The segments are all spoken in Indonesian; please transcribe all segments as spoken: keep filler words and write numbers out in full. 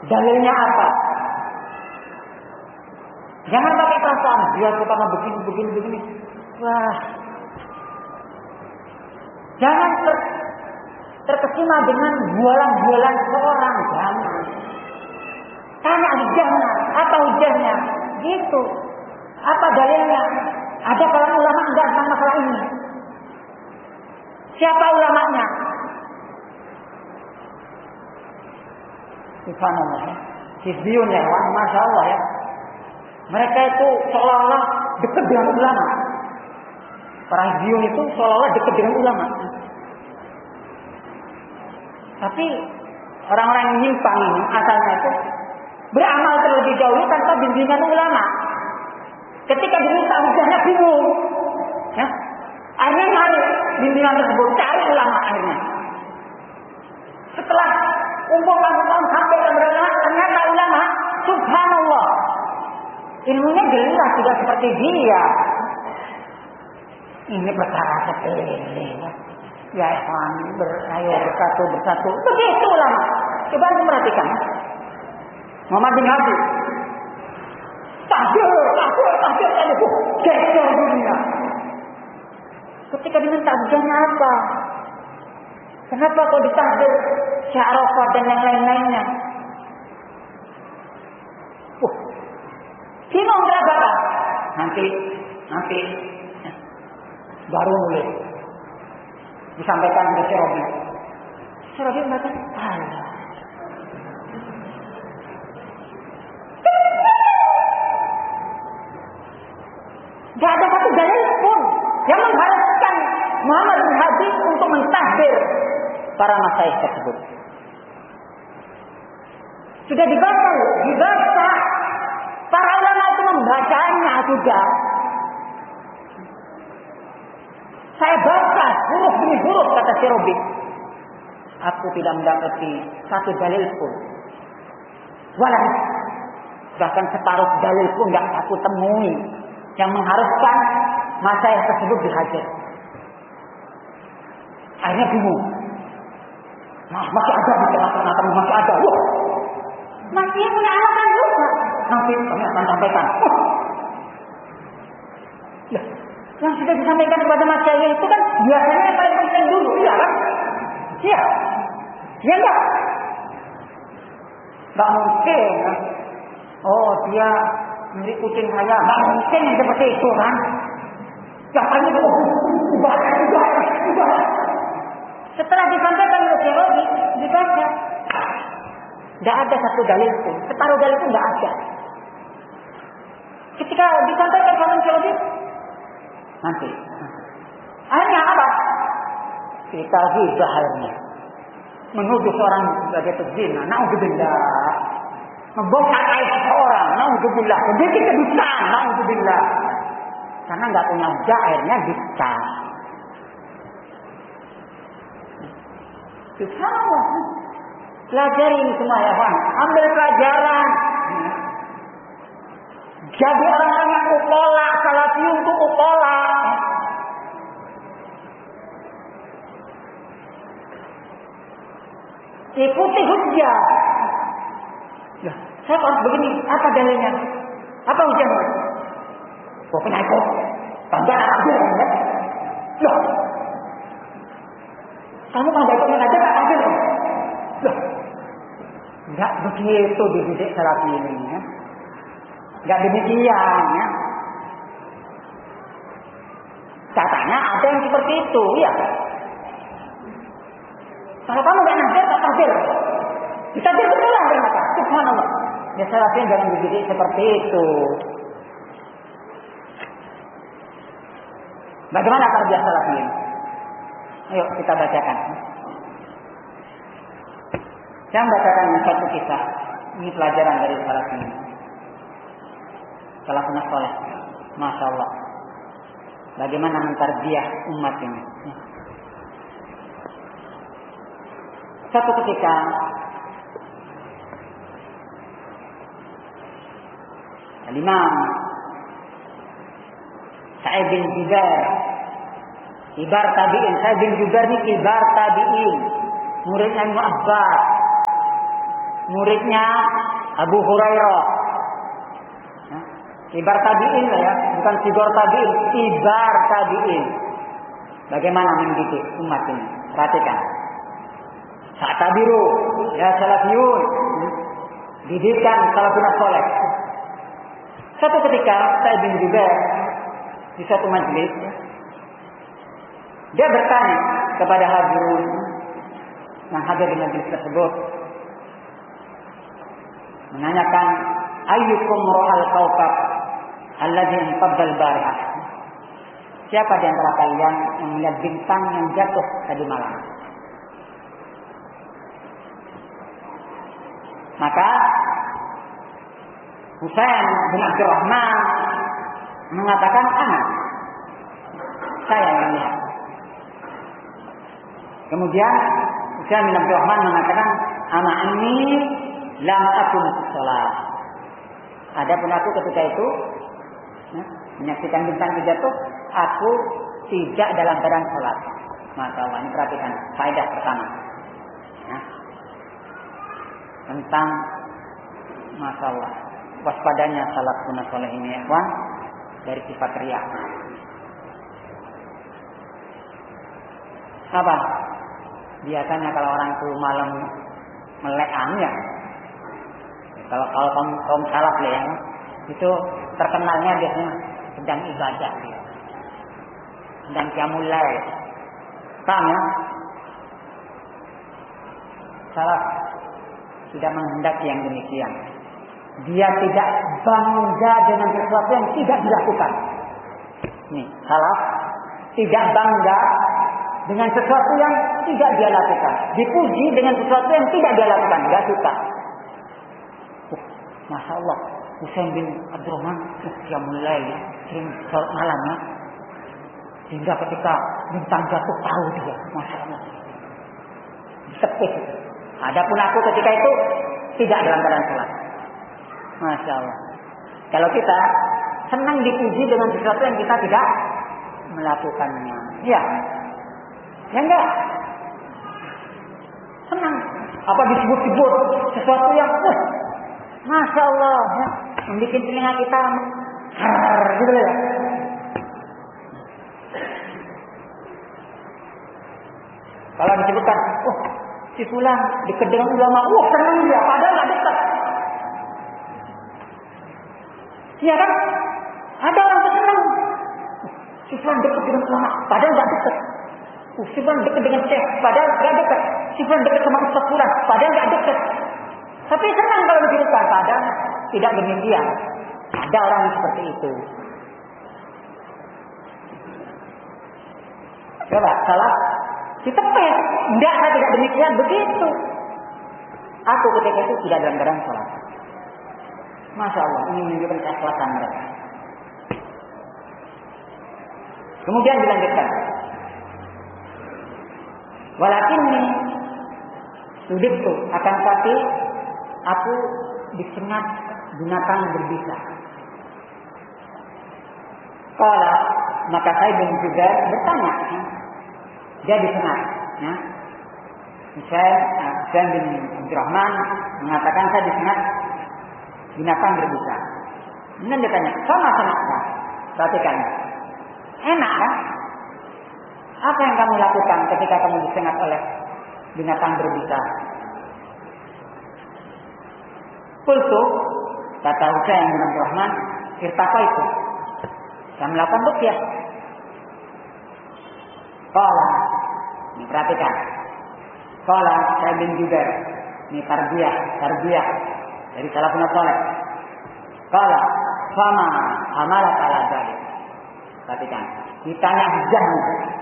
Dalilnya apa? Jangan pakai perasaan dia suka begini begini begini. Wah, jangan ter, terkesima dengan bualan-bualan seorang. Jangan. Tanya hujahnya, apa hujahnya? Gitu. Apa dalilnya? Ada kalangan ulama enggak tentang masalah ini? Siapa ulamanya? Subhanallah. Hizbiyun ya, wah, masya Allah ya. Mereka itu seolah-olah dekat dengan ulama. Para hizbiyun itu seolah-olah dekat dengan ulama. Tapi orang-orang yang nyimpang ini asalnya itu beramal terlebih dahulu tanpa bimbingan ulama. Ketika diminta hujahnya bingung, ya, akhirnya cari bimbingan tersebut, cari ulama akhirnya. Setelah kumpul-kumpul sampai ke mereka, ternyata ulama, subhanallah, ilmunya jelas tidak seperti dia. Ini perkara sepele, ya. Ya, ikhwan, berayo bersatu bersatu. Begitu ulama. Coba anda perhatikan. Muhammad bin Habib. Tahdir, tahdir, tahdir, tahdir. Geser dunia. Ketika diminta hujahnya apa? Kenapa kau ditahdir Syarafat dan yang lain-lainnya? Uh, bingung berapa? Nanti, nanti baru mulai disampaikan ke Syarabi. Syarabi mengatakan, Allah. Tidak ada satu dalil pun yang mengharuskan Muhammad bin Habib untuk mentahdir para masyayikh tersebut. Sudah dibaca, dibaca. Para ulama itu membacanya juga. Saya baca huruf demi huruf kata Syarabi. Aku tidak mendapati satu dalil pun. Walau bahkan separuh dalil pun tidak aku temui yang mengharuskan masyayikh tersebut dihajar. Akhirnya bingung. Nah, masih ada di tengah-tengah, masih ada. Wah, masih punya alasan juga. Nanti kami akan sampaikan. Ya, yang sudah disampaikan kepada masyayikh itu kan biasanya yang paling penting dulu, iya kan? Iya, iya enggak? Enggak mungkin. Kan? Oh, dia milik kucing saya, enggak mungkin yang seperti itu kan? Yang paling itu, ubah, ubah, ubah. Setelah disampaikan oleh Syarabi, dibaca. Tidak ada satu dalil pun. Separuh dalil pun tidak ada. Ketika disampaikan oleh Syarabi, nanti. Akhirnya apa? Kita hibah akhirnya. Menuduh seorang sebagai pezina. Na'udzubillah. Membongkar aib seorang. Na'udzubillah. Membuat kedustaan. Na'udzubillah. Karena nggak punya hujah, akhirnya dicap. Subhanallah. Pelajari ini semua ya Pak. Ambil pelajaran. Jadi orang-orang yang ukola, salafiyun itu ukola. Ikuti hujjah. Ya, saya harus begini. Apa dalilnya? Apa hujjahnya? Kau kena ikut. Tanda aku ya. Loh. Kamu kalau ikut mengajar tak adil. Loh. Enggak begitu dididik salafi ini ya. Enggak demikian ya. Katanya ada yang seperti itu ya. Kalau kamu enggak ngajar tak adil. Ditajir betulan ternyata. Subhanallah. Ya salafi jangan dididik seperti itu. Bagaimana tarbiyah salafiyin? Ayo kita bacakan. Saya membacakan satu kisah. Ini pelajaran dari salafiyin. Salafun saleh. Masya Allah. Bagaimana mentarbiyah umat ini. Satu ketika Al-Imam Sa'id bin Jubair, kibar tabi'in. Sa'id bin Jubair ini kibar tabi'in, muridnya Ibnu Abbas. muridnya Abu Hurairah. Ya, kibar tabi'in lah ya, bukan sigor tabi'in, kibar tabi'in. Bagaimana mendidik umat ini? Perhatikan. Sa'tabiru ya salafiyun. Didikan salafun saleh. Suatu ketika Sa'id bin Jubair di satu majelis, dia bertanya kepada hadirun yang hadir di majelis tersebut, menanyakan, ayyukum ra'al kawkab alladhi inqadda al-barihah. Siapa di antara kalian yang melihat bintang yang jatuh tadi malam? Maka Husain bin Abdurrahman mengatakan, anak, saya yang lihat. Kemudian Husain bin Abdurrahman mengatakan, anak ini lam akun sholat. Adapun aku ketika itu ya, menyaksikan bintang itu jatuh, aku tidak dalam keadaan sholat. Masya Allah, ini perhatikan faedah pertama ya, tentang Masya Allah waspadanya salat sunnah soleh ini ya, wah, dari sifat riya. Apa? Biasanya kalau orang itu malam melek ya, kalau kalau kaum kaum salaf ya, itu terkenalnya biasanya sedang ibadah, ya. Sedang qiyamul lail. Paham ya? Salaf tidak menghendaki yang demikian. Dia tidak bangga dengan sesuatu yang tidak dilakukan. Nih, salaf tidak bangga dengan sesuatu yang tidak dia lakukan. Dipuji dengan sesuatu yang tidak dia lakukan. Tidak suka. Uh, Masya Allah. Husain bin Abdurrahman ya mulai sering sholat malam ya. Sehingga ketika bintang jatuh tahu dia. Masya Allah. Sepik. Adapun aku ketika itu tidak dalam keadaan sholat. Masya Allah. Kalau kita senang dipuji dengan sesuatu yang kita tidak melakukannya. Ya. Ya enggak? Senang. Apa disebut-sebut sesuatu yang uh, Masya Allah ya, membuat telinga kita har, gitu ya. Kalau disebutkan, oh si fulan dekat dengan ulama, oh senang dia, padahal nggak dekat. Iya kan? Ada orang yang senang, si fulan dekat dengan ulama, padahal nggak dekat. Uh, si fulan dekat dengan syekh, padahal nggak dekat. Si fulan dekat sama ustaz fulan, padahal nggak dekat. Tapi senang kalau disebutkan, padahal tidak demikian. Ada orang yang seperti itu. Coba salah ditepis. Enggak, saya tidak demikian. Begitu. Aku ketika itu tidak dalam keadaan sholat. Masya Allah, ini menunjukkan keikhlasan mereka. Kemudian dilanjutkan. Walakinni sudibtu, akan tapi aku disengat binatang berbisa. Kala, maka saya bin juga bertanya. Dia disengat. Ya. Misalnya, Husain bin Abdurrahman mengatakan saya disengat binatang berbisa. Kemudian dia tanya, sama sengatnya? Perhatikan. Enak kan? Apa yang kamu lakukan ketika kamu disengat oleh binatang berbisa? Kultu, kata Husain bin Abdurrahman, irtaqa itu. Saya melakukan ruqyah. Qala, ini perhatikan. Qala saya bin Jubair, ini tarbiyah, tarbiyah dari salafun saleh. Qala, fama amalat ala dzalik. Perhatikan, ditanya hujahnya.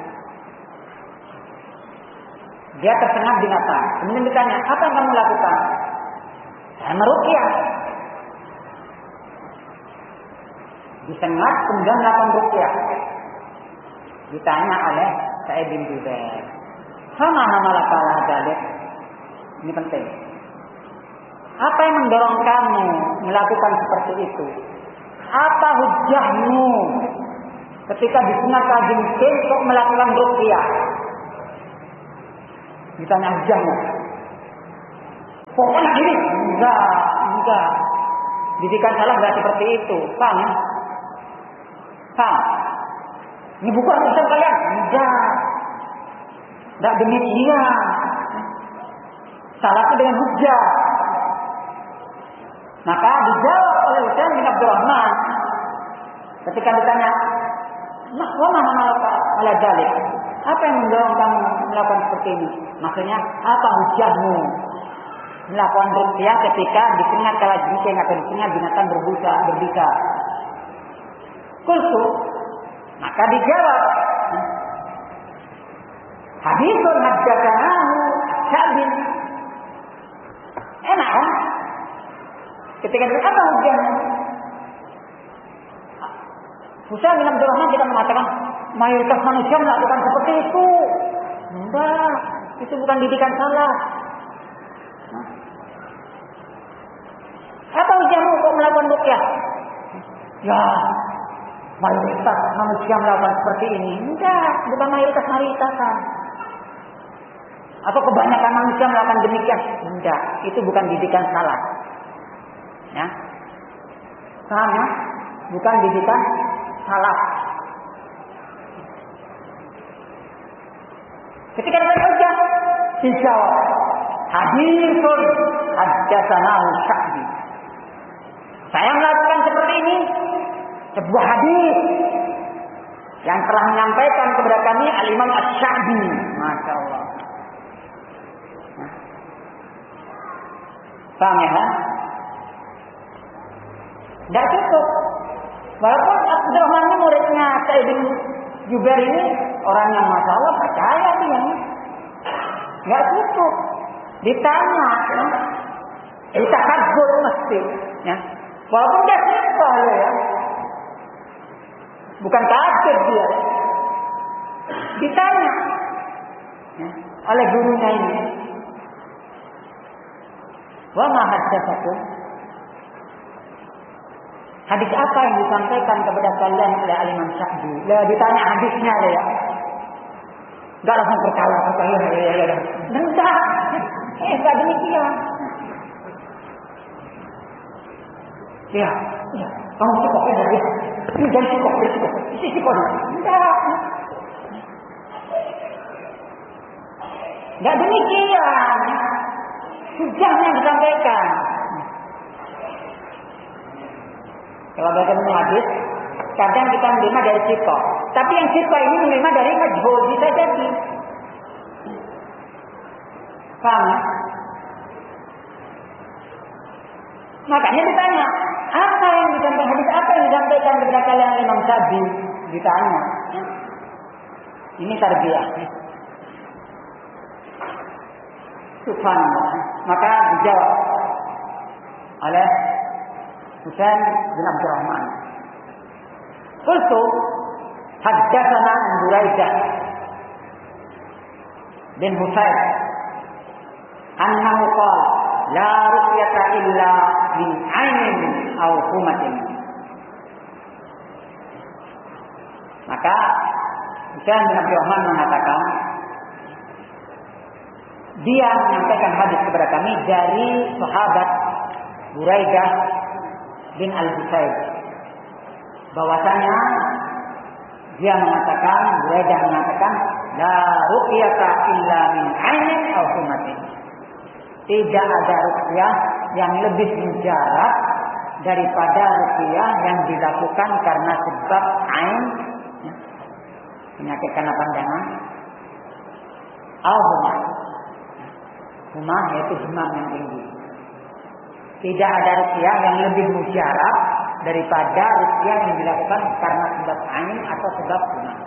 Dia tersengat binatang. Kemudian ditanya, apa yang kamu lakukan? Saya meruqyah. Disengat kemudian melakukan ruqyah. Ditanya oleh Sa'id bin Jubair, sama hamalah kalah dalik. Ini penting. Apa yang mendorong kamu melakukan seperti itu? Apa hujahmu ketika disengat kalajengking untuk melakukan ruqyah? Ditanya hujahnya. Pokoknya gini. Enggak, enggak. Didikan salah enggak seperti itu. Paham ya? Paham? Ini bukan urusan kalian. Enggak. Enggak demikian. Salah itu dengan hujjah. Maka dijawab oleh Husain bin Abdurrahman ketika ditanya, "Wa ma hamalaka ala dzalik?" Apa yang mendorong kamu melakukan seperti ini? Maksudnya, apa hujahmu melakukan ruqyah ketika disengat kala jengking atau disengat binatang berbusa, berbisa? Qultu, maka dijawab, haditsun haddatsanahu Sya'bin. Enak kan? Ketika ditanya apa hujahmu? Husain bin Abdurrahman kita mengatakan mayoritas manusia melakukan seperti itu. Enggak, itu bukan didikan salah. Apa hujahmu kok melakukan ruqyah? Ya, mayoritas manusia melakukan seperti ini. Enggak, bukan mayoritas mayoritasan. Atau kebanyakan manusia melakukan demikian. Enggak, itu bukan didikan salah. Ya, paham ya? Bukan didikan salah. Ketika ditanya hujjah, dijawab, haditsun haddatsanahu Sya'bi. Saya melakukan seperti ini, sebuah hadis yang telah menyampaikan kepada kami Al-Imam Asy-Sya'bi. Masya Allah. Nah. Paham ya? Tidak cukup. Walaupun Abdurrahman ini muridnya Sa'id bin Jubair ini orang yang masya Allah percaya dia. Nggak cukup. Ditanya, ya. Kita kabur mesti. Ya. Walaupun dia siapa ya. Bukan kafir dia. Ditanya ya, oleh gurunya ini. Wa ma haddatsakum? Hadis apa yang disampaikan kepada kalian oleh Al-Imam Sya'bi? Lah ditanya hadisnya ya. Enggak langsung percaya, percaya ya ya ya. Enggak. Eh, enggak demikian. Ya, ya. Kamu cukup ya, ya. Ini jangan cukup, ya cukup. Isi cukup. Enggak. Enggak demikian. Hujahnya disampaikan. Kalau bagaimana hadis, kadang kita menerima dari sikoh. Tapi yang sikoh ini menerima dari majhul, bisa jadi. Paham? Makanya ditanya, apa yang disampaikan hadis, apa yang disampaikan kepada kalian Imam Sya'bi? Ditanya. Ini tarbiyah. Subhanallah. Maka dijawab oleh Husain bin Abdurrahman. Qultu haddatsana Buraidah bin Husain annahu qala la ruqyata illa min 'ainin aw humatin. Maka Husain bin Abdurrahman mengatakan dia menyampaikan hadis kepada kami dari sahabat Buraidah bin Al-Husayb, bahwasanya dia mengatakan, Buraidah mengatakan, la ruqyata illa min 'ainin aw humatin. Tidak ada ruqyah yang lebih mujarab daripada ruqyah yang dilakukan karena sebab ain, ya, penyakit karena pandangan, aw humah. Humah yaitu demam yang tinggi. Tidak ada ruqyah yang lebih mujarab daripada ruqyah yang dilakukan karena sebab ain atau sebab humah.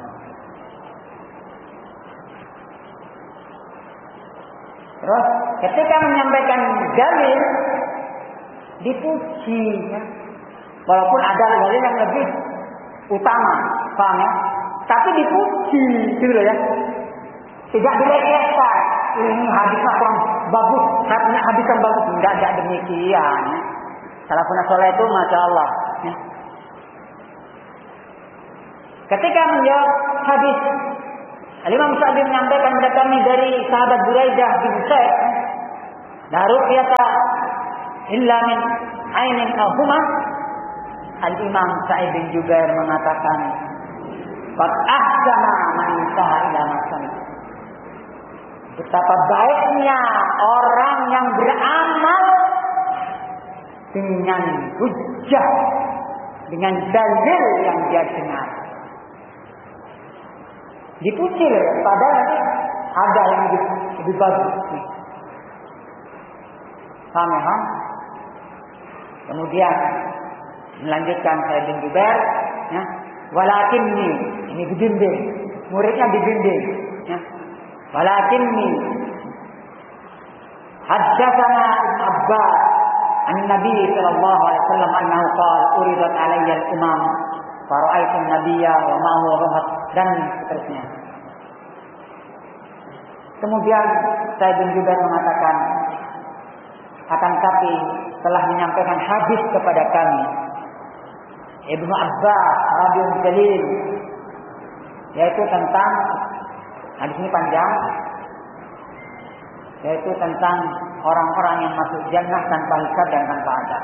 Terus ketika menyampaikan dalil dipuji, ya. Walaupun ada dalil yang lebih utama, paham ya? Tapi dipuji, gitu ya. Tidak dilecehkan. Ini hadisnya kurang bagus, hadisnya hadis yang bagus, enggak ada demikian. Ya. Salafun saleh itu masya Allah. Ya. Ketika menjawab hadis, Al-Imam Sya'bi menyampaikan kepada kami dari sahabat Buraidah bin Husayn, La ru'yata illa min ainin aw huma. Al-Imam Sa'id bin Jubair mengatakan, qad ahsana man intaha ila makan. Betapa baiknya orang yang beramal dengan hujjah, dengan dalil yang dia dengar. Dipuji, padahal ada yang lebih, lebih bagus. Paham ya? Kemudian melanjutkan Sa'id bin Jubair, ya, walakinni, ini dibimbing, muridnya dibimbing, ya. Walakinni haddatsana Abbas an-Nabi sallallahu alaihi wasallam annahu qala uridat alayya al-umam fa ra'aytu an-nabiyya wa ma huwa rahat, dan seterusnya. Kemudian Sa'id bin Jubair mengatakan, akan tapi telah menyampaikan hadis kepada kami Ibnu Abbas radhiyallahu jalil, yaitu tentang, hadis ini panjang, yaitu tentang orang-orang yang masuk jannah tanpa hisab dan tanpa azab,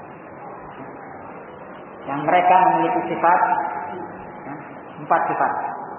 yang mereka memiliki sifat, ya, empat sifat,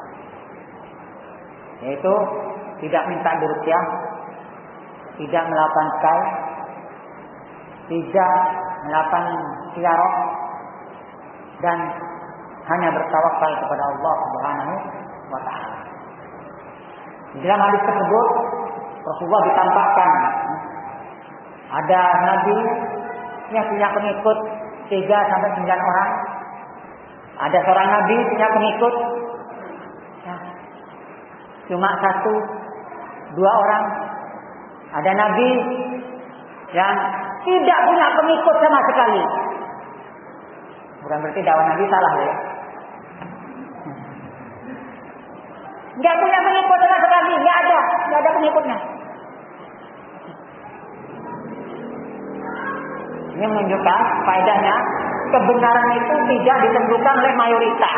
yaitu tidak minta diruqyah, tidak melakukan sky, tidak melakukan tiarok, dan hanya bertawakal kepada Allah Subhanahu wa taala. Di dalam hadis tersebut Rasulullah ditampakkan ada nabi yang punya pengikut tiga sampai sembilan orang. Ada seorang nabi punya pengikut, ya, cuma satu, dua orang. Ada nabi yang tidak punya pengikut sama sekali. Bukan berarti dakwah Nabi salah ya. Enggak punya pengikut sama sekali, enggak ada, enggak ada pengikutnya. Ini menunjukkan faedahnya kebenaran itu tidak ditentukan oleh mayoritas.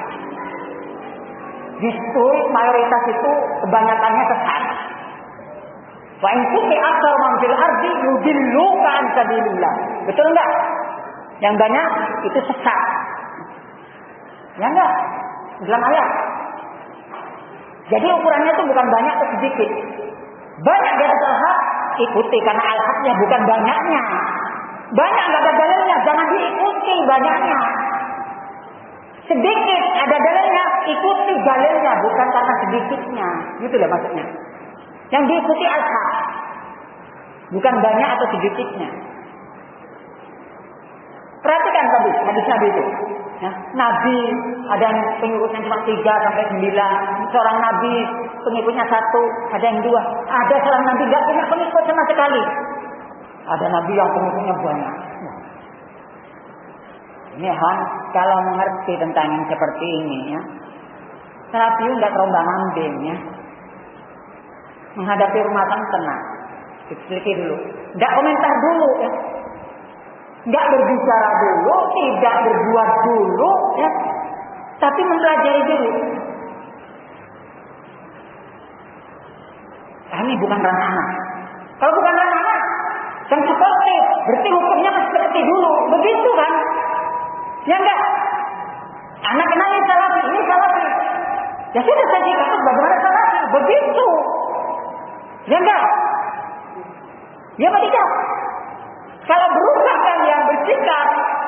Justru mayoritas itu kebanyakannya sesat. Wa in kunti aktsar man fil ardi yudilluka an sabilillah. Betul enggak? Yang banyak itu sesat. Ya enggak? Dalam ayat. Jadi ukurannya itu bukan banyak atau sedikit. Banyak di atas al-haq, ikuti karena al-haqnya bukan banyaknya. Banyak enggak ada dalilnya, jangan diikuti banyaknya. Sedikit ada dalilnya, ikuti dalilnya bukan karena sedikitnya. Gitu lah maksudnya. Yang diikuti al-haq, bukan banyak atau sedikitnya. Perhatikan tadi hadis Nabi itu. Ya, Nabi ada yang pengikutnya cuma tiga sampai sembilan. Seorang Nabi pengikutnya satu, ada yang dua. Ada seorang Nabi tidak punya pengikut sama sekali. Ada Nabi yang pengikutnya banyak. Ini Han, kalau mengerti tentang yang seperti ini, ya, terapi tidak terombang ambing, ya. Menghadapi rumah tangga tenang, selidiki dulu, tidak komentar dulu, ya. Tidak berbicara dulu, tidak berbuat dulu, ya. Tapi mempelajari dulu. Nah, ini bukan ranah anak. Kalau bukan ranah anak, yang seperti, berarti hukumnya seperti dulu, begitu kan? Ya enggak? Anak kenali salafi, ini salafi. Ya sudah saya dikatakan bagaimana salafi, begitu. Ya enggak? Ya apa tidak? Kalau berubah kalian bersikap,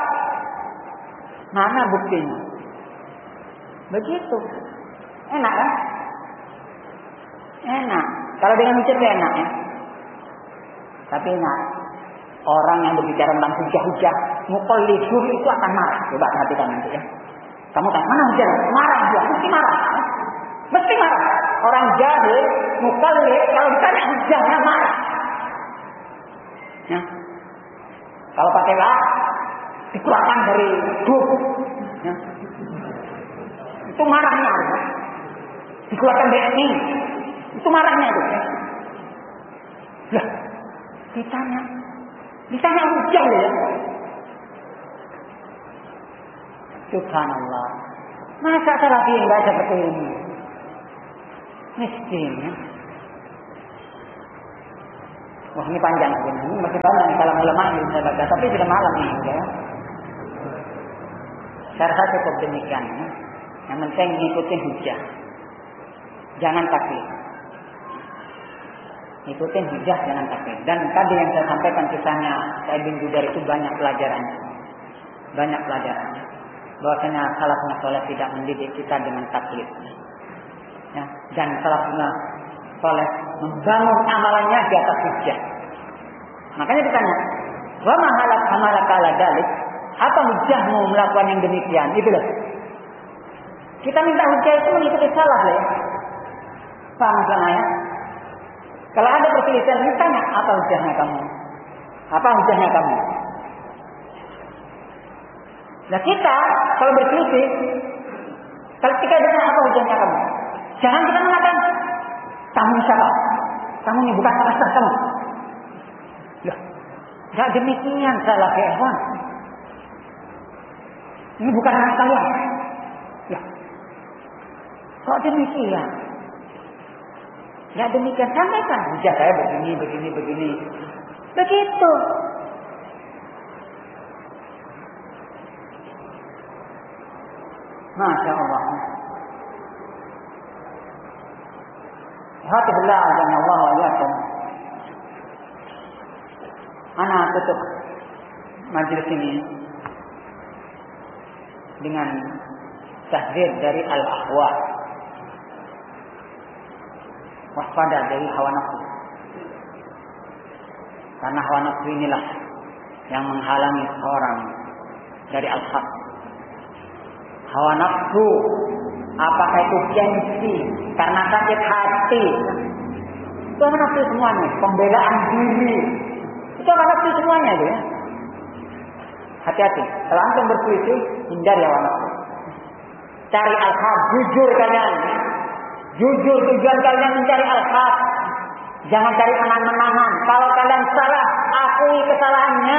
mana buktinya? Begitu. Enak kan? Enak. Kalau dengan mikir enak ya. Tapi ingat, orang yang berbicara tentang hujah-hujah, muqallidun itu akan marah. Coba perhatikan nanti ya. Kamu tanya, mana hujah? Marah dia, mesti marah. Mesti marah. Orang jahil, muqallid, kalau ditanya hujahnya marah. Ya. Kalau pakai lah, dikeluarkan dari grup. Ya. Itu marahnya. Ya. Dikeluarkan dari ini. Itu marahnya itu. Ya. Lah, ditanya. Ditanya hujah ya. Subhanallah. Masa salafi enggak seperti ini? Miskin ya. Wah ini panjang, ini masih banyak nih kalau ulama ini saya baca, tapi sudah malam nih, ya. Saya rasa cukup demikian. Ya. Yang penting ngikutin hujah, jangan taklid. Ikutin hujah, jangan taklid. Dan tadi yang saya sampaikan kisahnya Sa'id bin Jubair itu banyak pelajarannya, banyak pelajarannya. Bahwasanya salafus saleh tidak mendidik kita dengan taklid. Ya, dan salafus saleh membangun amalannya di atas hujah. Makanya ditanya, wa ma halak amalaka ala dalik? Apa hujahmu melakukan yang demikian? Itu loh. Kita minta hujah itu mengikuti salaf ya. Paham maksudnya ya? Kalau ada perselisihan, ditanya apa hujahnya kamu? Apa hujahnya kamu? Nah kita kalau berselisih, kalau kita ditanya apa hujahnya kamu, jangan kita mengatakan kamu siapa? Kamu ini bukan pasar kamu. Loh, tidak demikian salah kewan. Ini bukan hak kalian. Ya, kok demikian? Ya demikian, sampaikan. Hujah saya begini, begini, begini. Begitu. Masya Allah. Alhamdulillah, azan Allah wa iyyakum. Ana tutup majelis ini dengan tahdzir dari al-ahwa. Waspada dari hawa nafsu. Karena hawa nafsu inilah yang menghalangi seorang dari al-haq. Hawa nafsu, apakah itu gengsi, karena sakit hati, itu hawa nafsu semuanya. Pembelaan diri, itu hawa nafsu semuanya itu ya. Hati-hati, kalau antum berselisih, hindari hawa nafsu. Cari al-haq, jujur kalian. Jujur, tujuan kalian mencari al-haq. Jangan cari menang-menangan. Kalau kalian salah, akui kesalahannya.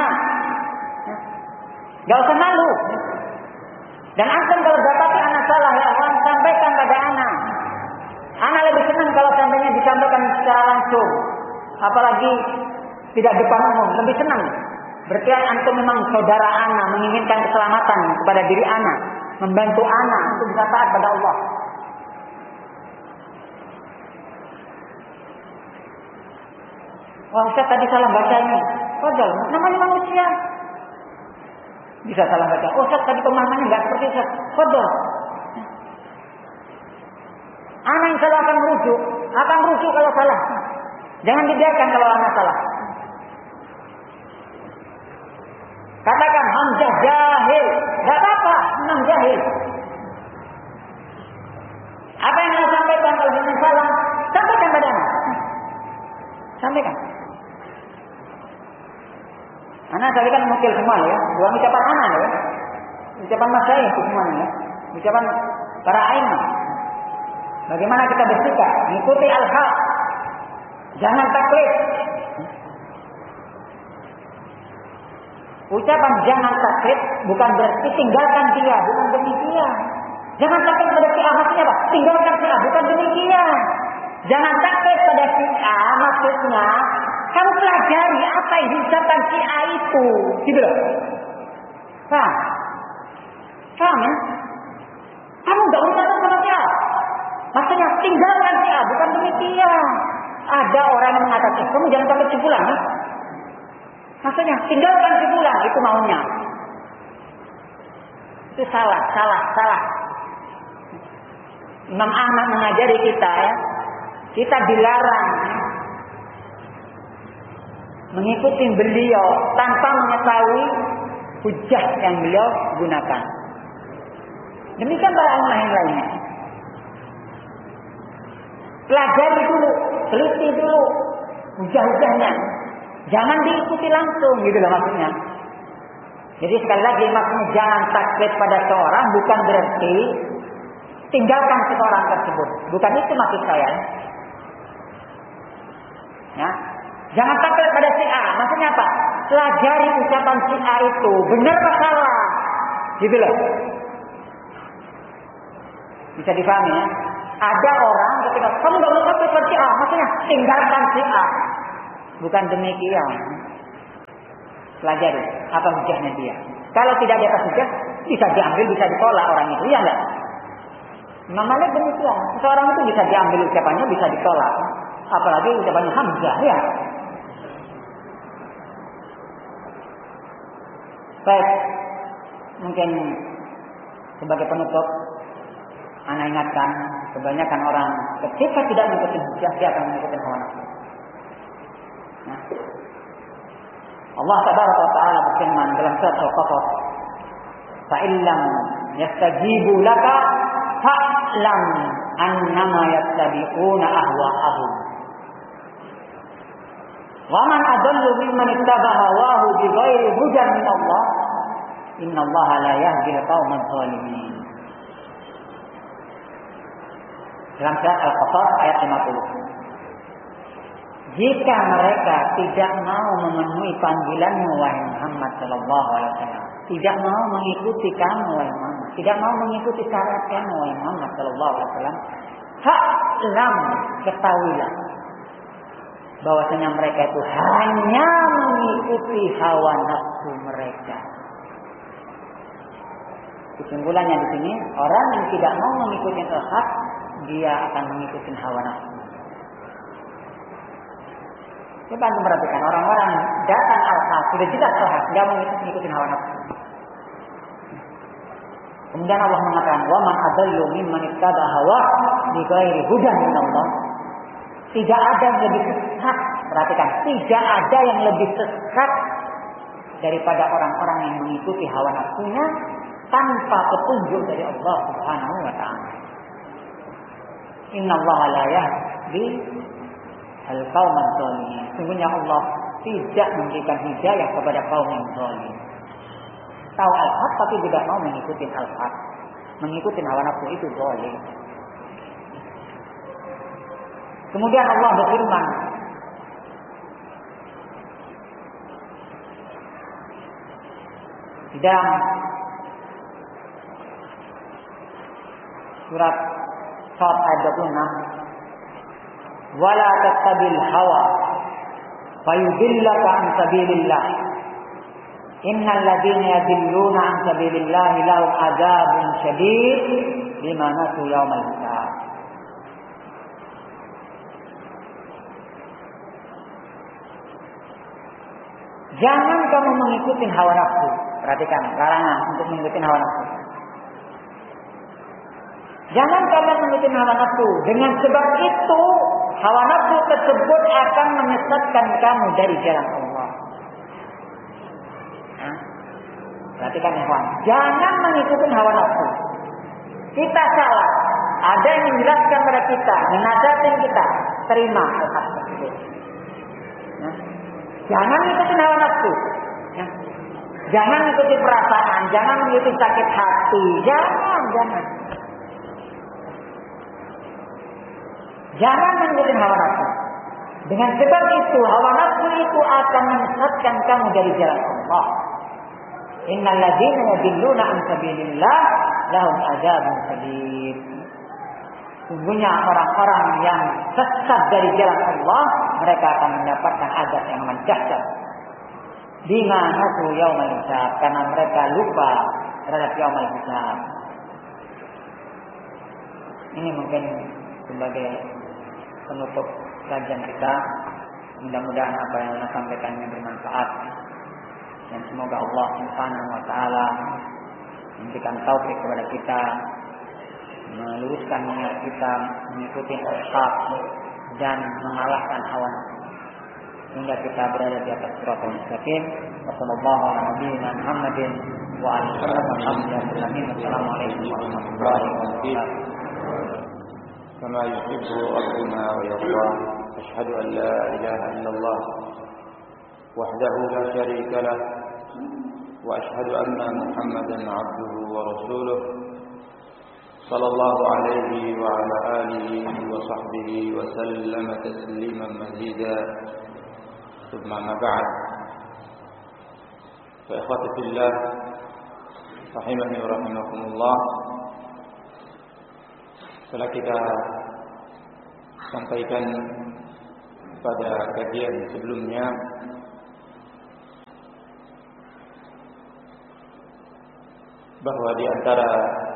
Gak usah malu. Dan antum kalau dapati anak salah, ya Allah, sampaikan pada anak. Anak lebih senang kalau sampainya disampaikan secara langsung. Apalagi tidak depan umum, lebih senang. Berarti antum memang saudara anak, menginginkan keselamatan kepada diri anak, membantu anak untuk bisa taat pada Allah. Wah Ustaz tadi salah baca ini. Padahal namanya manusia. Bisa salah baca. Oh Ustaz tadi pemahamannya nggak seperti Ustaz. Padahal anak yang salah akan merujuk, akan merujuk kalau salah. Jangan dibiarkan kalau anak salah. Katakan Hamzah jahil, nggak apa-apa, memang jahil. Apa yang anda sampaikan kalau dia salah, sampaikan pada anak. Sampaikan. Anak tadi kan mungkin semua ya, dua ucapan anak ya, ucapan masyayikh itu semuanya ya, ucapan para aimah. Bagaimana kita bersikap, mengikuti al-haq, jangan taklid. Ucapan jangan taklid bukan berarti tinggalkan dia, bukan demikian. Jangan taklid pada si A maksudnya apa? Tinggalkan si A, bukan demikian. Jangan taklid pada si A maksudnya kamu pelajari apa yang diucapkan si A itu, gitu loh. Paham? Paham ya? Kamu nggak ucapkan sama si A. Maksudnya tinggalkan si A, bukan demikian. Ada orang yang mengatakan, kamu jangan sampai cipulan ya. Maksudnya tinggalkan cipulan, itu maunya. Itu salah, salah, salah. Imam Ahmad mengajari kita ya, kita dilarang mengikuti beliau tanpa mengetahui hujah yang beliau gunakan. Demikian para ulama yang lainnya. Pelajari dulu, teliti dulu hujah-hujahnya. Jangan diikuti langsung, gitu loh maksudnya. Jadi sekali lagi maksudnya jangan taklid pada seorang bukan berarti tinggalkan seorang tersebut. Bukan itu maksud saya. Ya. Jangan taklid pada si A. Maksudnya apa? Pelajari ucapan si A itu benar atau salah. Gitu loh. Bisa dipahami ya? Ada orang ketika kamu nggak mau taklid pada si A, maksudnya tinggalkan si A. Bukan demikian. Pelajari apa hujahnya dia. Kalau tidak ada hujah, bisa diambil, bisa ditolak orang itu, ya enggak? Imam Malik demikian. Seseorang itu bisa diambil ucapannya, bisa ditolak. Apalagi ucapannya Hamzah, ya. Baik, mungkin sebagai penutup, ana ingatkan, kebanyakan orang ketika tidak mengikuti hujah, dia akan mengikuti hawa nafsu. Nah, Allah Tabaraka wa Ta'ala berfirman dalam surat Al-Qasas, "Fa illam yastajibu laka fa'lam annama yattabi'una ahwa'ahum." Wa man adallu mimman ittaba'a hawahu bighairi hudan min Allah, innallaha la yahdil qauman zalimin. Dalam surat Al-Qasas ayat lima puluh. Jika mereka tidak mau memenuhi panggilanmu wahai Muhammad sallallahu alaihi wasallam, tidak mau mengikuti kamu wahai Muhammad, tidak mau mengikuti syarat kamu wahai Muhammad sallallahu alaihi wasallam, fa'lam, ketahuilah bahwasanya mereka itu hanya mengikuti hawa nafsu mereka. Kesimpulannya di sini, orang yang tidak mau mengikuti al-haq, dia akan mengikuti hawa nafsu. Coba antum perhatikan, orang-orang datang al-haq, sudah jelas al-haq, tidak mau mengikuti hawa nafsu. Kemudian Allah mengatakan, "Wa man adallu mimman ittaba hawa bighairi hudan min Allah." Tidak ada yang lebih sesat, perhatikan, tidak ada yang lebih sesat daripada orang-orang yang mengikuti hawa nafsunya tanpa petunjuk dari Allah Subhanahu wa taala. Innallaha la yahdi al-qauman zalimin. Sungguhnya Allah tidak memberikan hidayah kepada kaum yang zalim. Tahu al-haq tapi tidak mau mengikuti al-haq. Mengikuti hawa nafsu itu zalim. Kemudian Allah berfirman, di dalam surat Sad ayat dua puluh enam, "Wala tattabil hawa fayudillaka an sabilillah. Innal ladzina yadilluna an sabilillah lahum adzabun syadid bima nasu yaumal hisab." Jangan kamu mengikuti hawa nafsu. Perhatikan, larangan untuk mengikuti hawa nafsu. Jangan kalian mengikuti hawa nafsu. Dengan sebab itu, hawa nafsu tersebut akan menyesatkan kamu dari jalan Allah. Nah, perhatikan ya kawan. Jangan mengikuti hawa nafsu. Kita salah. Ada yang menjelaskan pada kita, menasihatin kita, terima hal tersebut. Nah, jangan mengikuti hawa nafsu. Nah, jangan mengikuti perasaan, jangan mengikuti sakit hati, jangan, jangan. Jangan mengikuti hawa nafsu. Dengan sebab itu, hawa nafsu itu akan menyesatkan kamu dari jalan Allah. Innal ladzina yadilluna an sabilillah lahum adzabun syadid. Sungguhnya orang-orang yang sesat dari jalan Allah, mereka akan mendapatkan azab yang mendahsyat. Bima nasu yaumal hisab, karena mereka lupa terhadap yaumal hisab. Ini mungkin sebagai penutup kajian kita. Mudah-mudahan apa yang saya sampaikan ini bermanfaat, dan semoga Allah Subhanahu wa taala memberikan taufik kepada kita, meluruskan niat kita mengikuti al-haq dan mengalahkan hawa nafsu sehingga kita berada di atas siratal mustaqim. Wassallallahu ala nabiyyina Muhammadin wa alihi wasallam. Assalamualaikum warahmatullahi wabarakatuh. كما يحب ربنا ويرضى أشهد أن لا إله إلا الله وحده لا شريك له وأشهد أن محمدا عبده ورسوله صلى الله عليه وعلى آله وصحبه وسلم تسليما مزيدا ثم ما بعد فإخوتي في الله رحمني ورحمكم الله. Setelah kita sampaikan pada kajian sebelumnya bahwa di antara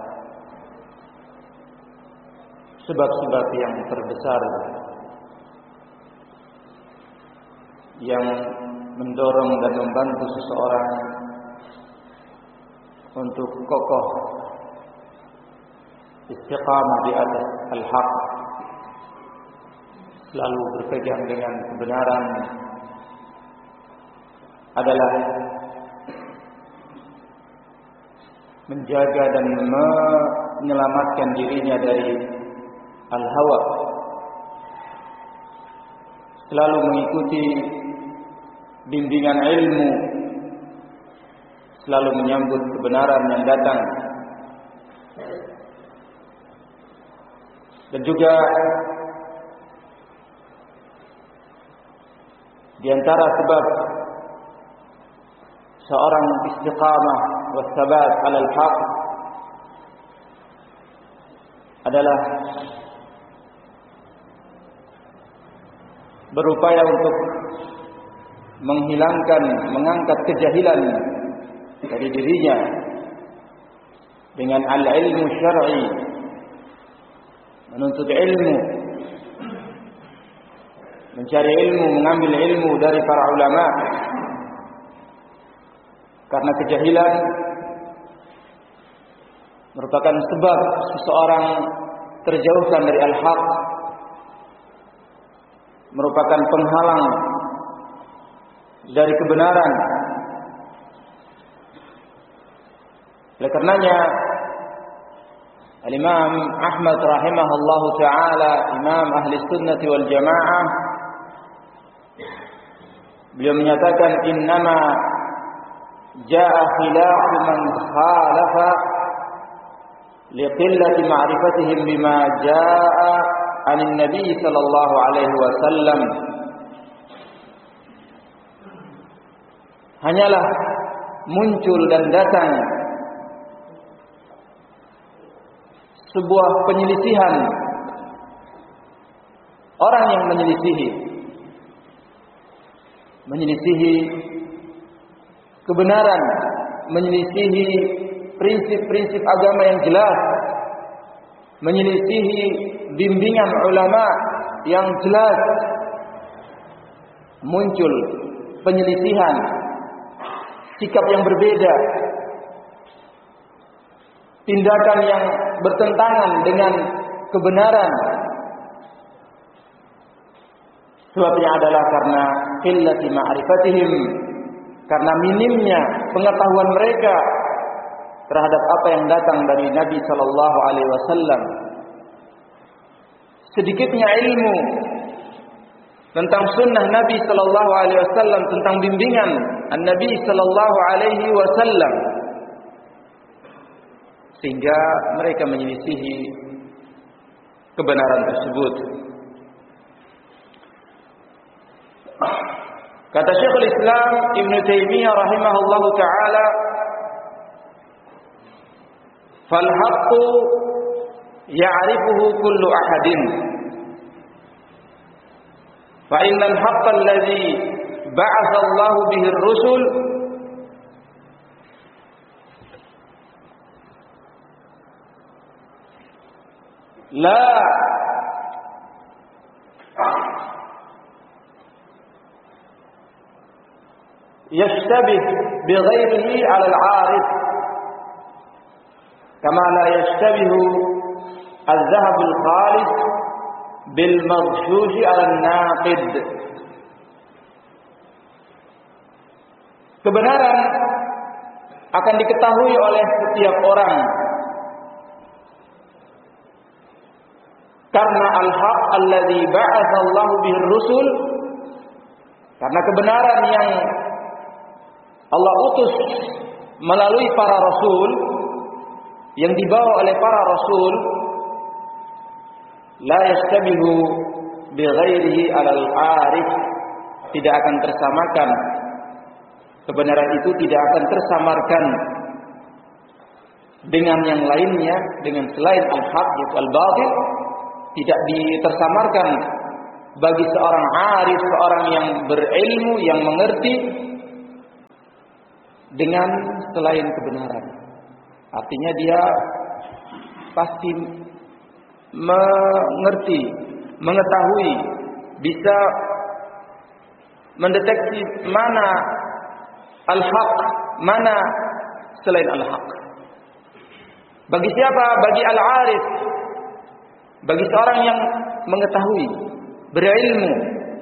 sebab-sebab yang terbesar yang mendorong dan membantu seseorang untuk kokoh istiqamah di atas al-haq, selalu berpegang dengan kebenaran, adalah menjaga dan menyelamatkan dirinya dari al-hawa, selalu mengikuti bimbingan ilmu, selalu menyambut kebenaran yang datang, dan juga di antara sebab seorang istiqamah wassabat 'alal haq adalah berupaya untuk menghilangkan, mengangkat kejahilan dari dirinya dengan al-ilmu syar'i, menuntut ilmu, mencari ilmu, mengambil ilmu dari para ulama. Karena kejahilan merupakan sebab seseorang terjauhkan dari al-haq, merupakan penghalang dari kebenaran. Oleh karenanya Al-Imam Ahmad rahimahullahu ta'ala, Imam Ahli Sunnah wal Jamaah, beliau menyatakan innama jaa khilafu man khalafa liqillati ma'rifatihim bima jaa anin Nabi sallallahu alaihi wasallam. Hanyalah muncul dan datang sebuah penyelisihan, orang yang menyelisihi menyelisihi kebenaran, menyelisihi prinsip-prinsip agama yang jelas, menyelisihi bimbingan ulama yang jelas. Muncul penyelisihan, sikap yang berbeda, tindakan yang bertentangan dengan kebenaran. Sebabnya adalah karena qillati ma'rifatihim, karena minimnya pengetahuan mereka terhadap apa yang datang dari Nabi sallallahu alaihi wasallam. Sedikitnya ilmu tentang sunnah Nabi sallallahu alaihi wasallam, tentang bimbingan An-Nabi sallallahu alaihi wasallam, sehingga mereka menyelisihi kebenaran tersebut. Kata Syekhul Islam Ibn Taimiyah rahimahullahu ta'ala, fal haqqu ya'rifuhu kullu ahadin, fa innal haqqa alladhi ba'atha Allah bihi ar-rusul la yashtabih bighairihi 'ala al-'arif kama la yashtabihu al-dhahab al-khalis bil maghshush 'ala an-naqid. Kebenaran akan diketahui oleh setiap orang karena al-haq alladzi ba'atha Allahu bihi ar-rusul, karena kebenaran yang Allah utus melalui para rasul, yang dibawa oleh para rasul, la yastabihu bi ghairihi 'alal 'arif, tidak akan tersamakan. Kebenaran itu tidak akan tersamarkan dengan yang lainnya, dengan selain al-haq yaitu al-batil, tidak ditersamarkan bagi seorang arif, seorang yang berilmu, yang mengerti dengan selain kebenaran. Artinya dia pasti mengerti, mengetahui, bisa mendeteksi mana al-haq, mana selain al-haq. Bagi siapa? Bagi al-arif, bagi seorang yang mengetahui, berilmu,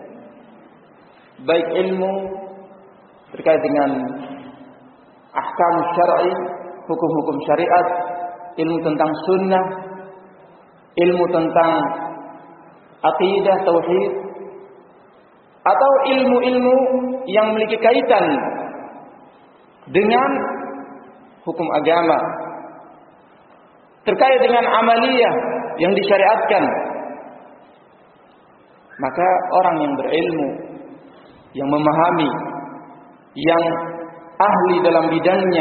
baik ilmu terkait dengan ahkam syar'i, hukum-hukum syariat, ilmu tentang sunnah, ilmu tentang aqidah, tauhid, atau ilmu-ilmu yang memiliki kaitan dengan hukum agama, terkait dengan amaliyah yang disyariatkan. Maka orang yang berilmu, yang memahami, yang ahli dalam bidangnya,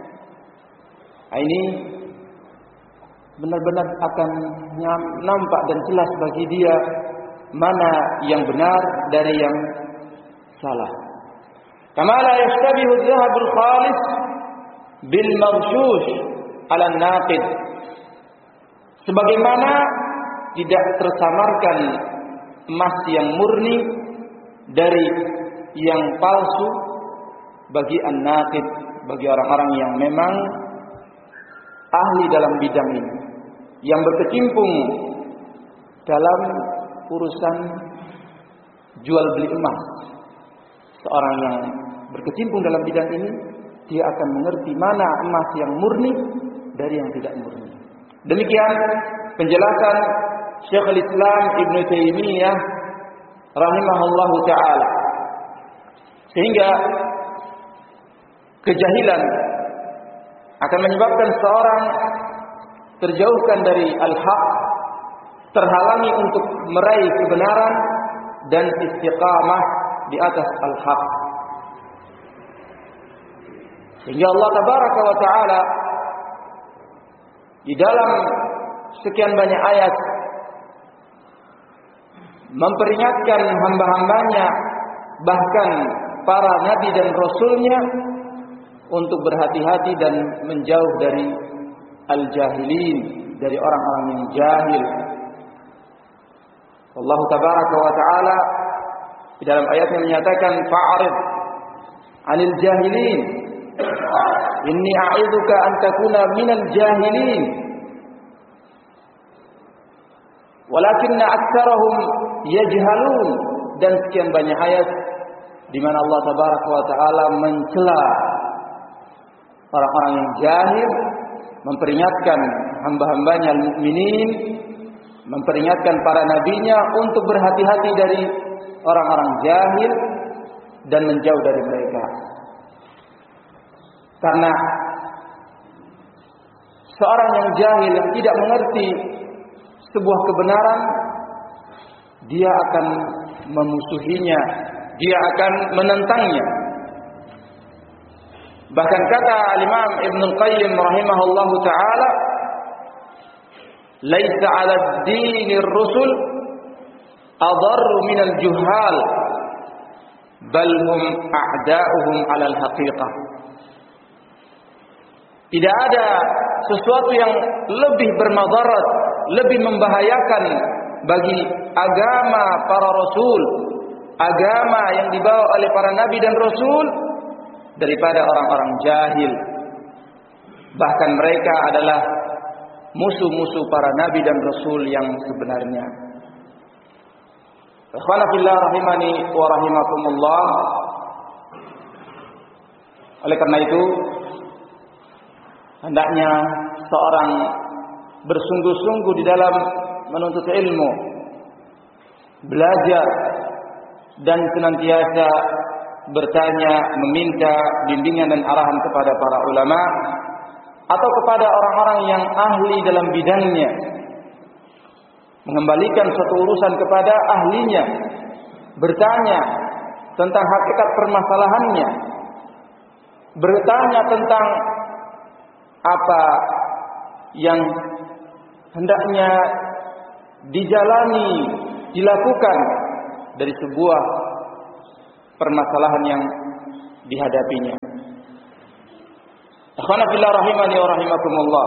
ini benar-benar akan nampak dan jelas bagi dia mana yang benar dari yang salah. Kama la yashtabihu adh-dhahabul khalis bil maghshush 'ala an-naqid. Sebagaimana tidak tersamarkan emas yang murni dari yang palsu bagi an-naqid, bagi orang-orang yang memang ahli dalam bidang ini, yang berkecimpung dalam urusan jual beli emas. Seorang yang berkecimpung dalam bidang ini, dia akan mengerti mana emas yang murni dari yang tidak murni. Demikian penjelasan Syekhul Islam Ibn Taimiyah rahimahullahu ta'ala. Sehingga kejahilan akan menyebabkan seorang terjauhkan dari al-haq, terhalangi untuk meraih kebenaran dan istiqamah di atas al-haq. Sehingga Allah tabaraka wa ta'ala di dalam sekian banyak ayat memperingatkan hamba-hambanya, bahkan para nabi dan rasulnya, untuk berhati-hati dan menjauh dari al-jahilin, dari orang-orang yang jahil. Allah tabaraka wa ta'ala di dalam ayatnya menyatakan, fa'arid 'anil jahilin inni a'idzuka an takuna minal jahilin walakinna aktsarahum yajhalun. Dan sekian banyak ayat di mana Allah tabaraka wa ta'ala mencela orang-orang yang jahil, memperingatkan hamba-hambanya al-mu'minin, memperingatkan para nabinya untuk berhati-hati dari orang-orang jahil dan menjauh dari mereka. Karena seorang yang jahil, yang tidak mengerti sebuah kebenaran, dia akan memusuhinya, dia akan menentangnya. Bahkan kata Imam Ibn Qayyim rahimahullahu ta'ala, laisa 'ala ad-dinir rusul adarru minal juhal bal hum a'da'uhum 'alal haqiqah. Tidak ada sesuatu yang lebih bermadarat, lebih membahayakan bagi agama para rasul, agama yang dibawa oleh para nabi dan rasul, daripada orang-orang jahil. Bahkan mereka adalah musuh-musuh para nabi dan rasul yang sebenarnya. Ikhwana fillah rahimani wa rahimakumullah. Oleh karena itu, hendaknya seorang bersungguh-sungguh di dalam menuntut ilmu, belajar, dan senantiasa bertanya, meminta bimbingan dan arahan kepada para ulama atau kepada orang-orang yang ahli dalam bidangnya, mengembalikan suatu urusan kepada ahlinya, bertanya tentang hakikat permasalahannya, bertanya tentang apa yang hendaknya dijalani, dilakukan dari sebuah permasalahan yang dihadapinya. Akhwana fillah rahimani wa rahimakumullah.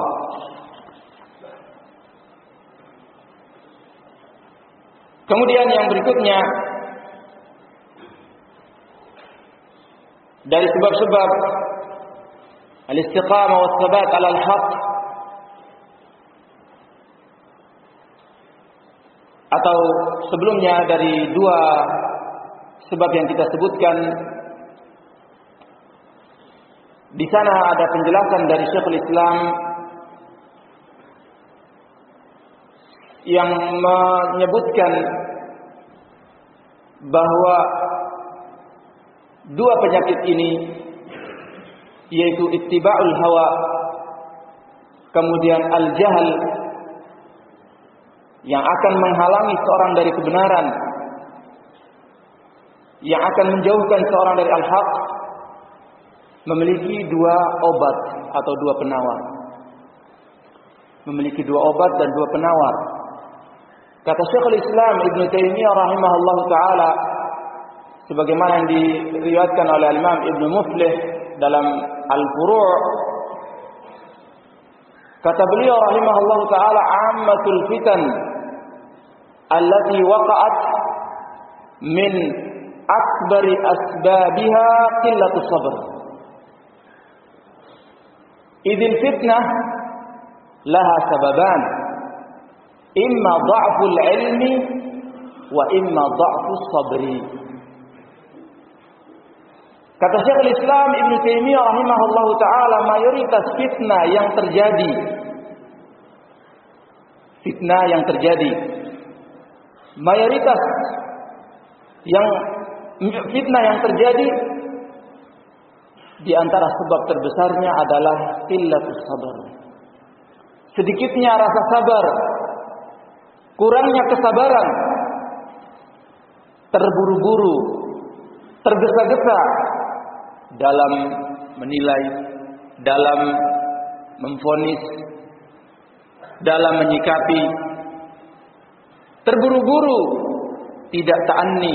Kemudian yang berikutnya dari sebab-sebab al-istiqamah wa tsabat 'ala al-haq, atau sebelumnya dari dua sebab yang kita sebutkan, di sana ada penjelasan dari Syekhul Islam yang menyebutkan bahwa dua penyakit ini, yaitu ittiba'ul hawa, kemudian al-jahl, yang akan menghalangi seorang dari kebenaran, yang akan menjauhkan seorang dari al-haq, memiliki dua obat atau dua penawar. Memiliki dua obat dan dua penawar. Kata Syekhul Islam Ibnu Taimiyah rahimahullah taala, sebagaimana yang diriwayatkan oleh Imam Ibnu Muflih dalam Al-Furu', kata beliau rahimahullah taala, ammatul fitan allati waqa'at min akbari asbabiha qillatus sabr. Idil fitnah laha sababan, imma dha'ful ilmi wa imma dha'fus sabri. Kata Syekhul Islam Ibnu Taimiyah rahimahullah taala, mayoritas fitnah yang terjadi, fitnah yang terjadi, mayoritas yang fitnah yang terjadi, di antara sebab terbesarnya adalah qillatus sabar. Sedikitnya rasa sabar, kurangnya kesabaran, terburu-buru, tergesa-gesa dalam menilai, dalam memvonis, dalam menyikapi, terburu-buru, tidak ta'anni,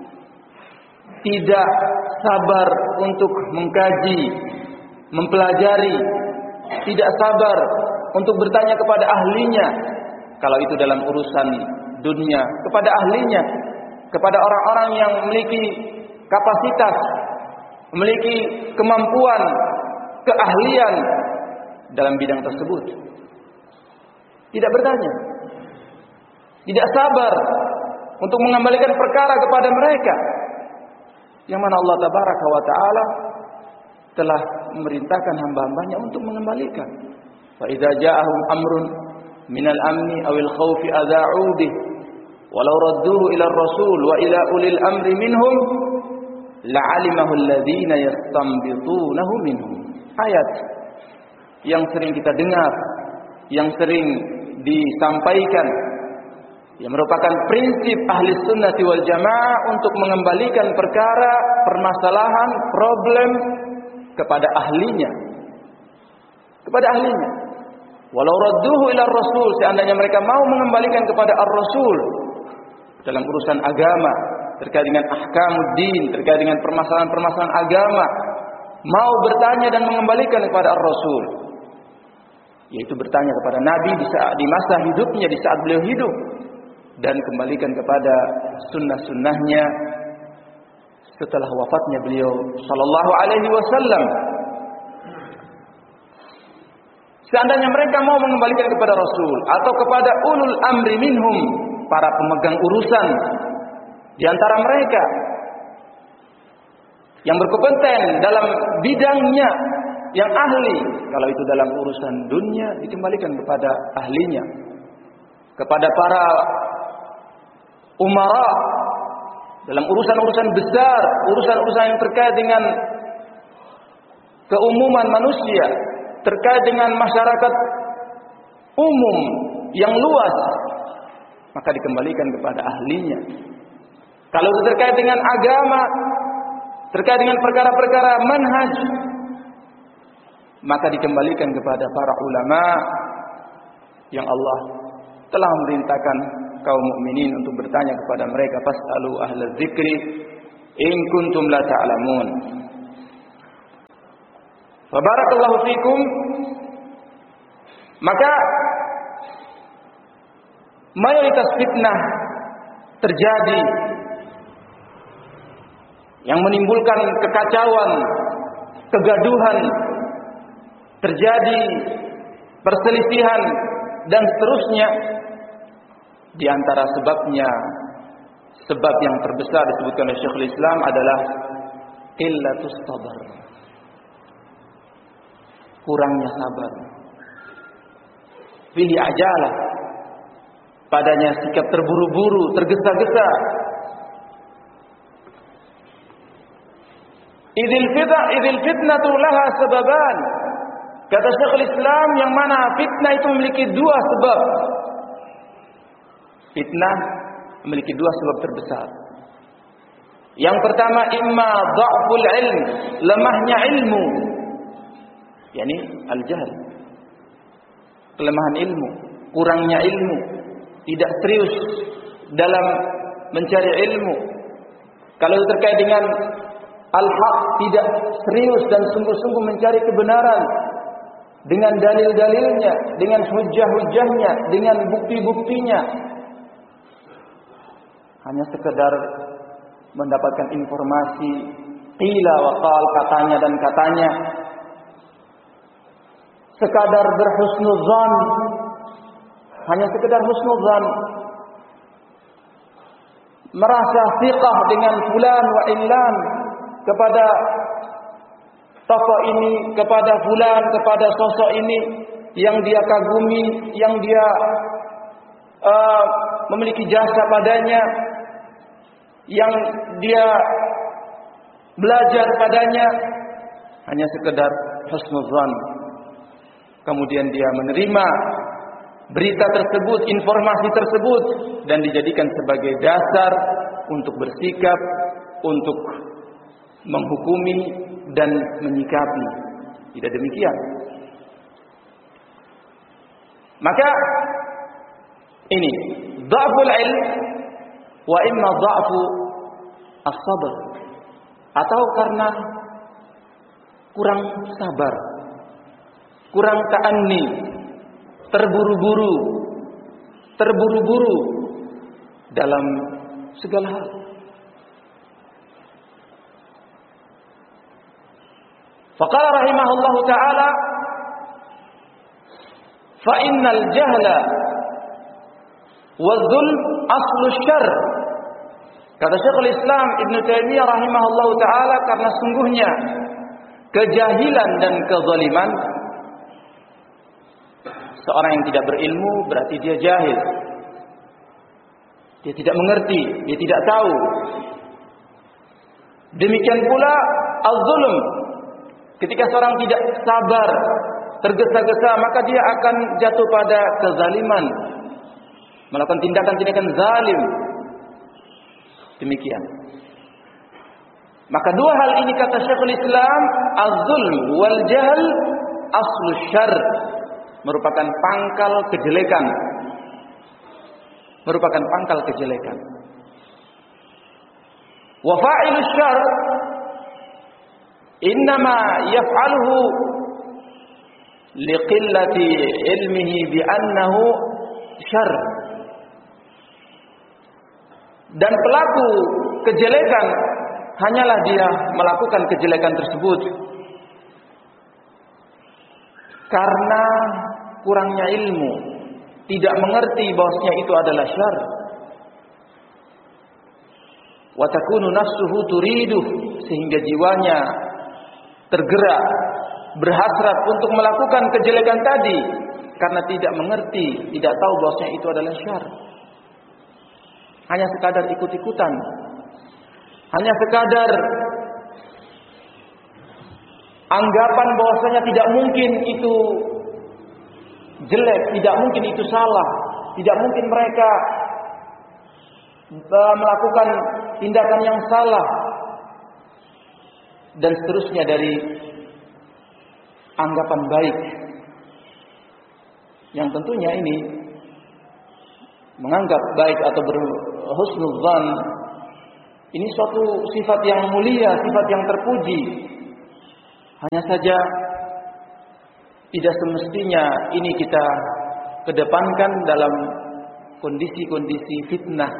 tidak sabar untuk mengkaji, mempelajari, tidak sabar untuk bertanya kepada ahlinya, kalau itu dalam urusan dunia, kepada ahlinya, kepada orang-orang yang memiliki kapasitas, memiliki kemampuan, keahlian dalam bidang tersebut. Tidak bertanya, tidak sabar untuk mengembalikan perkara kepada mereka, yang mana Allah tabaraka wa ta'ala telah memerintahkan hamba-hambanya untuk mengembalikan. Fa idza ja'ahum amrun minal amni awil khawfi adha'u bih walau radduhu ila ar-rasul wa ila ulil amri minhum la'alimahu alladhina yastanbitunahu minhum. Ayat yang sering kita dengar, yang sering disampaikan, yang merupakan prinsip ahli sunnati wal jamaah untuk mengembalikan perkara, permasalahan, problem kepada ahlinya, kepada ahlinya. Walau radduhu ila rasul, seandainya mereka mau mengembalikan kepada ar-rasul dalam urusan agama, terkait dengan ahkamuddin, terkait dengan permasalahan-permasalahan agama, mau bertanya dan mengembalikan kepada ar-rasul, yaitu bertanya kepada Nabi di saat di masa hidupnya, di saat beliau hidup, dan kembalikan kepada sunnah-sunnahnya setelah wafatnya beliau sallallahu alaihi wasallam. Seandainya mereka mau mengembalikan kepada Rasul atau kepada ulul amri minhum, para pemegang urusan di antara mereka yang berkompeten dalam bidangnya, yang ahli, kalau itu dalam urusan dunia dikembalikan kepada ahlinya, kepada para umara dalam urusan-urusan besar, urusan-urusan yang terkait dengan keumuman manusia, terkait dengan masyarakat umum yang luas, maka dikembalikan kepada ahlinya. Kalau itu terkait dengan agama, terkait dengan perkara-perkara manhaj, maka dikembalikan kepada para ulama yang Allah telah memerintahkan kaum mukminin untuk bertanya kepada mereka, fasalu ahlaz dzikri in kuntum la ta'lamun. Fa barakallahu fikum. Maka mayoritas fitnah terjadi yang menimbulkan kekacauan, kegaduhan, terjadi perselisihan dan seterusnya. Di antara sebabnya, sebab yang terbesar disebutkan oleh Syekhul Islam adalah qillatus sabar, kurangnya sabar. Fihi ajalah, padanya sikap terburu-buru, tergesa-gesa. Idzil fitnah, idzil fitnatu laha sababan. Kata Syekhul Islam, yang mana fitnah itu memiliki dua sebab. Fitnah memiliki dua sebab terbesar. Yang pertama, imma dha'ful ilm, lemahnya ilmu, yakni al-jahl, kelemahan ilmu, kurangnya ilmu, tidak serius dalam mencari ilmu. Kalau terkait dengan al-haq, tidak serius dan sungguh-sungguh mencari kebenaran dengan dalil-dalilnya, dengan hujah-hujahnya, dengan bukti-buktinya. Hanya sekedar mendapatkan informasi qila wa qal, katanya dan katanya. Sekadar berhusnuzan, hanya sekedar husnuzan, merasa thiqah dengan fulan wa illan, kepada tokoh ini, kepada fulan, kepada sosok ini yang dia kagumi, yang dia uh, memiliki jasa padanya, yang dia belajar padanya. Hanya sekedar husnuzan. Kemudian dia menerima berita tersebut, informasi tersebut, dan dijadikan sebagai dasar untuk bersikap, untuk menghukumi dan menyikapi. Tidak demikian. Maka ini dha'ful ilm wa imma dha'fu as-sabr, atau karena kurang sabar, kurang ta'anni, terburu-buru, terburu-buru dalam segala hal. Faqala rahimahullahu ta'ala, fa innal jahla waz-zulm aslu syarr. Kata Syekhul Islam Ibnu Taimiyah rahimahullahu ta'ala, karena sungguhnya kejahilan dan kezaliman, seorang yang tidak berilmu berarti dia jahil. Dia tidak mengerti, dia tidak tahu. Demikian pula az-zulm, ketika seorang tidak sabar, tergesa-gesa, maka dia akan jatuh pada kezaliman, melakukan tindakan-tindakan zalim. Demikian. Maka dua hal ini kata Syekhul Islam, az-zulm wal jahl aslu syarr, merupakan pangkal kejelekan. Merupakan pangkal kejelekan. Wa fa'ilus syarr innama yaf'aluhu liqillati ilmihi bi annahu syarr. Dan pelaku kejelekan hanyalah dia melakukan kejelekan tersebut karena kurangnya ilmu, tidak mengerti bahwasanya itu adalah syarr. Wa takunu nafsuhu turidu, sehingga jiwanya tergerak, berhasrat untuk melakukan kejelekan tadi karena tidak mengerti, tidak tahu bahwasanya itu adalah syarr. Hanya sekadar ikut-ikutan, hanya sekadar anggapan bahwasanya tidak mungkin itu jelek, tidak mungkin itu salah, tidak mungkin mereka melakukan tindakan yang salah, dan seterusnya dari anggapan baik yang tentunya ini menganggap baik atau berhusnudzan, ini suatu sifat yang mulia, sifat yang terpuji. Hanya saja tidak semestinya ini kita kedepankan dalam kondisi-kondisi fitnah.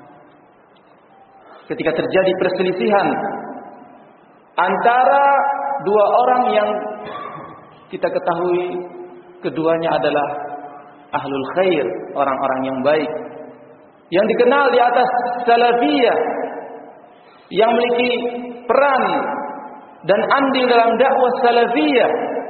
Ketika terjadi perselisihan antara dua orang yang kita ketahui keduanya adalah ahlul khair, orang-orang yang baik, yang dikenal di atas salafiyah, yang memiliki peran dan andil dalam dakwah salafiyah.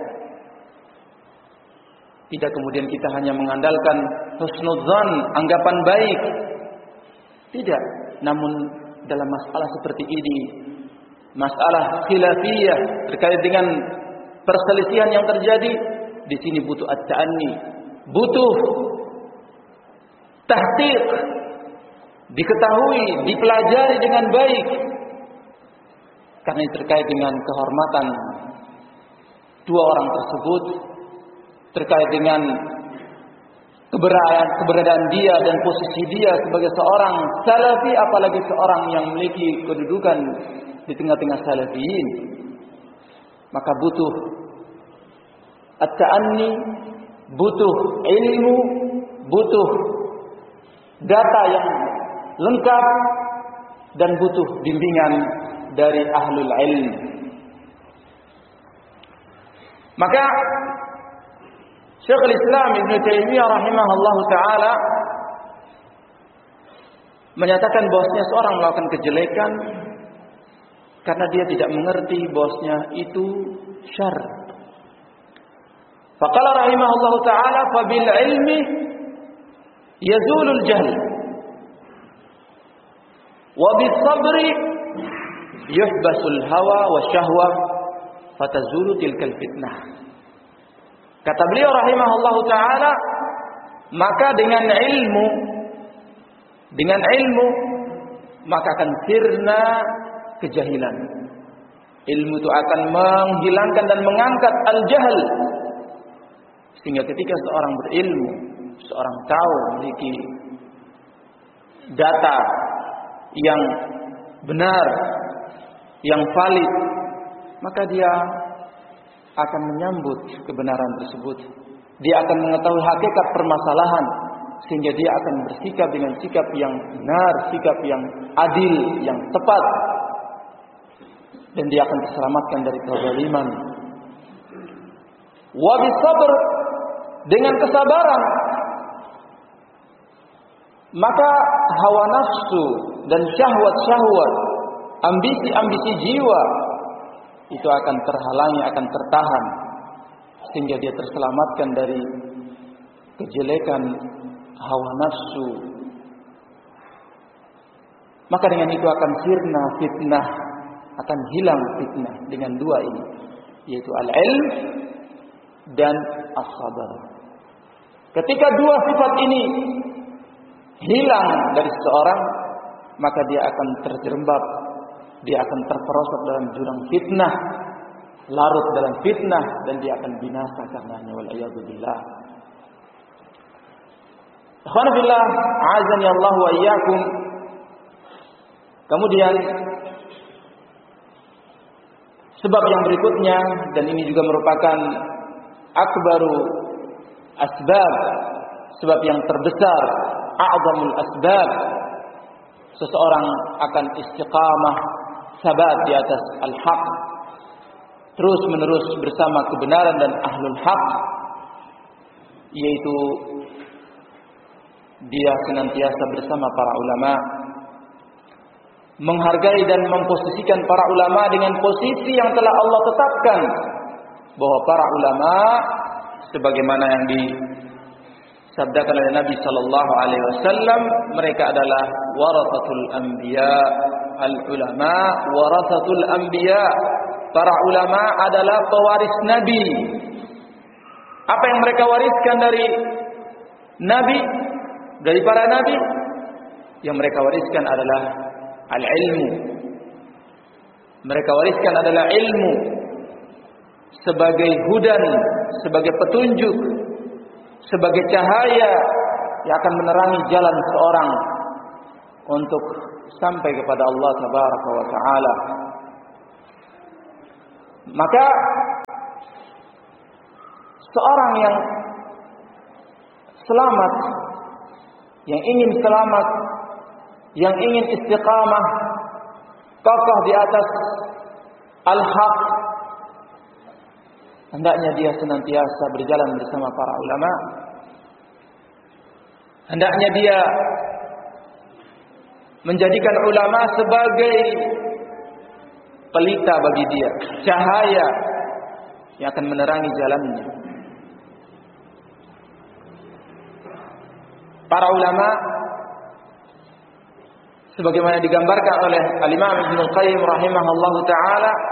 Tidak kemudian kita hanya mengandalkan husnudzan, anggapan baik. Tidak, namun dalam masalah seperti ini, masalah khilafiyah terkait dengan perselisihan yang terjadi, di sini butuh at-ta'anni, butuh tahqiq, diketahui, dipelajari dengan baik, karena ini terkait dengan kehormatan dua orang tersebut, terkait dengan keberadaan, keberadaan dia dan posisi dia sebagai seorang salafi, apalagi seorang yang memiliki kedudukan di tengah-tengah salafiyin. Maka butuh at-ta'anni, butuh ilmu, butuh data yang lengkap, dan butuh bimbingan dari ahlul ilm. Maka Syekhul Islam Ibn Taimiyah rahimahullahu taala menyatakan bahwasanya seorang melakukan kejelekan karena dia tidak mengerti bahwasanya itu syarr. Faqala rahimahullahu taala fa bil ilmi yazulul jahl wa bis sabri yuhbasul hawa wa syahwa fatazulu tilkal fitnah. Kata beliau rahimahullahu taala, maka dengan ilmu, dengan ilmu maka akan sirna kejahilan. Ilmu itu akan menghilangkan dan mengangkat al-jahl. Sehingga ketika seorang berilmu, seorang tahu memiliki data yang benar, yang valid, maka dia akan menyambut kebenaran tersebut. Dia akan mengetahui hakikat permasalahan, sehingga dia akan bersikap dengan sikap yang benar, sikap yang adil, yang tepat, dan dia akan terselamatkan dari kezaliman. Wa bisabr, dengan kesabaran, maka hawa nafsu dan syahwat-syahwat, ambisi-ambisi jiwa itu akan terhalangi, akan tertahan, sehingga dia terselamatkan dari kejelekan hawa nafsu. Maka dengan itu akan sirna fitnah, akan hilang fitnah dengan dua ini, yaitu al-ilm dan as-sabar. Ketika dua sifat ini hilang dari seseorang, maka dia akan terjerembab, dia akan terperosok dalam jurang fitnah, larut dalam fitnah, dan dia akan binasa karenanya, wal iyadu billah. Ikhwan fillah, azani Allah wa iyyakum. Kemudian sebab yang berikutnya, dan ini juga merupakan akbaru asbab, sebab yang terbesar, a'zamul asbab, seseorang akan istiqamah, sabat di atas al-haq, terus menerus bersama kebenaran dan ahlul haq, yaitu dia senantiasa bersama para ulama, menghargai dan memposisikan para ulama dengan posisi yang telah Allah tetapkan, bahwa para ulama sebagaimana yang disabdakan oleh Nabi sallallahu alaihi wasallam, mereka adalah warathatul anbiya. Al-ulama warathatul anbiya. Para ulama adalah pewaris Nabi. Apa yang mereka wariskan dari Nabi, dari para Nabi? Yang mereka wariskan adalah al-ilmu. Mereka wariskan adalah ilmu sebagai hudan, sebagai petunjuk, sebagai cahaya yang akan menerangi jalan seorang untuk sampai kepada Allah Tabaraka wa Ta'ala. Maka seorang yang selamat, yang ingin selamat, yang ingin istiqamah, kokoh di atas al-haq, hendaknya dia senantiasa berjalan bersama para ulama. Hendaknya dia menjadikan ulama sebagai pelita bagi dia, cahaya yang akan menerangi jalannya. Para ulama sebagaimana digambarkan oleh Al-Imam Ibnu Qayyim rahimahullahu taala